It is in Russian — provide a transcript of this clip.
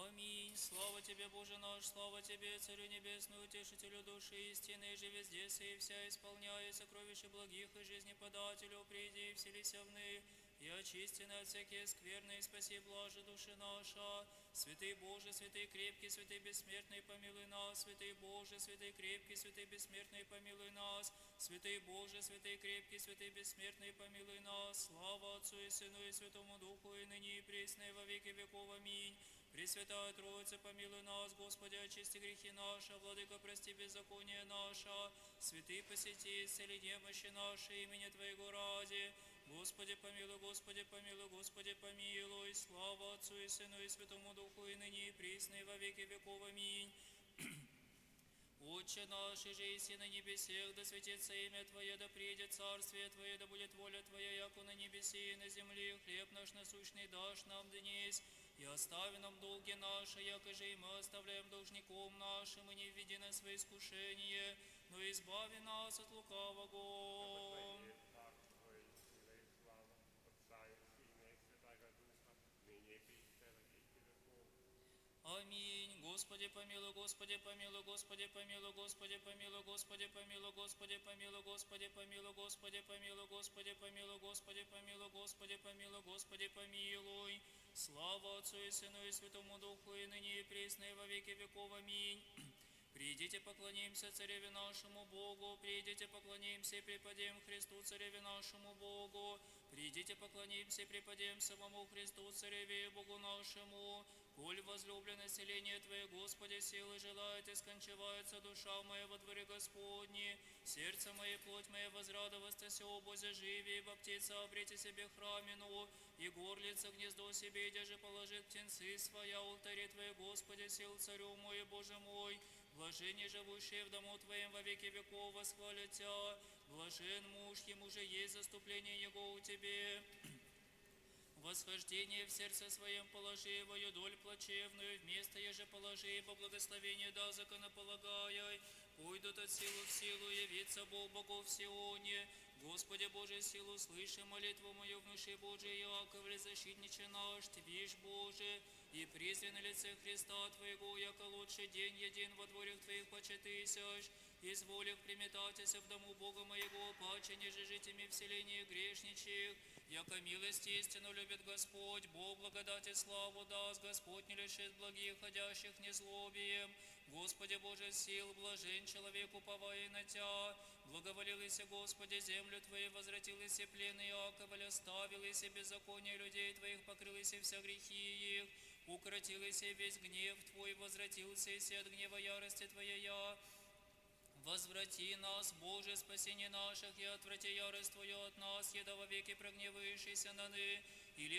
Аминь. Слава Тебе, Боже наш, слава Тебе, Царю Небесный, Утешителю души истины, же везде сей вся исполняя сокровища благих и жизнеподателю, приди и вселися вны, и очистины от всякие скверны, и спаси блаже души наша. Святый Боже, святый крепкий, святый бессмертный, помилуй нас. Святый Боже, святый крепкий, святый бессмертный, помилуй нас. Святый Боже, святый крепкий, святый бессмертный, помилуй нас. Слава Отцу и Сыну и Святому Духу, и ныне и присно, и во веки веков. Аминь. Пресвятая Троица, помилуй нас, Господи, очисти грехи наши, Владыка, прости беззаконие наше, святый посети, исцели немощи наши, имени Твоего ради. Господи, помилуй, Господи, помилуй, Господи, помилуй. Слава Отцу и Сыну и Святому Духу, и ныне и присно, и во веки веков. Аминь. Отче наш, иже еси на небесех, да светится имя Твое, да приедет царствие Твое, да будет воля Твоя, яко на небеси и на земле. Хлеб наш насущный дашь нам днесь, и остави нам долги наши, якоже и мы оставляем должником нашим, и не введи нас в искушение, но избави нас от лукавого. Аминь. Господи помилуй, Господи помилуй, Господи помилуй, Господи помилуй, Господи помилуй, Господи помилуй, Господи помилуй, Господи помилуй, Господи помилуй, Господи помилуй, Господи помилуй, Господи помилуй. Слава Отцу и Сыну и Святому Духу, и ныне и присно, и во веки веков. Аминь. Придите, поклонимся Цареве нашему Богу, придите, поклонимся и преподем Христу, Цареве нашему Богу. Придите, поклонимся и преподем самому Христу, Цареве и Богу нашему. Коль возлюбленное селение Твое, Господи, силы желает, и скончивается душа моя во дворе Господне. Сердце мое, плоть моя возрадоваться сего, Боже, живи, ибо птица обрете себе храмину, и горлица гнездо себе, где же положит птенцы своя, алтаре Твое, Господи, сил Царю мой, Боже мой. Блаженне живущие в дому Твоем во веки веков восхвалят Тя. Блажен муж, ему же есть заступление его у Тебе. Восхождение в сердце своем положи его, доль плачевную, вместо еже положи, ибо благословение да законополагай. Пойдут от силу в силу, явится Бог богов в Сионе. Господи Боже, силу слыши молитву мою, внуши Божий Яковле, защитниче наш, Твишь Боже, и призри на лице Христа Твоего, яко лучший день един во дворях Твоих почетысящ, изволих приметатися в дому Бога моего, паче неже житими в селении грешничих, яко милость истину любит Господь, Бог благодать и славу даст, Господь не лишит благих, ходящих незлобием. Господи Боже сил, блажен человек, уповая на Тя. Благоволилися, Господи, землю Твою, возвратилися плены Иаковля, ставилися беззаконие людей Твоих, покрылися вся грехи их, укротилися весь гнев Твой, возвратился и от гнева ярости Твоя. Возврати нас, Боже, спасение наших, и отврати ярость Твою от нас, еда во веки прогневающийся на ны, или